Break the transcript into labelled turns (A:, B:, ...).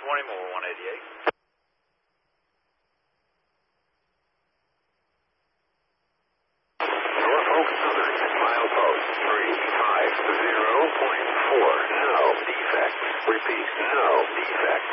A: 20 more, 188.
B: Norfolk Southern, milepost 350.4. No defects. Repeat, no defects.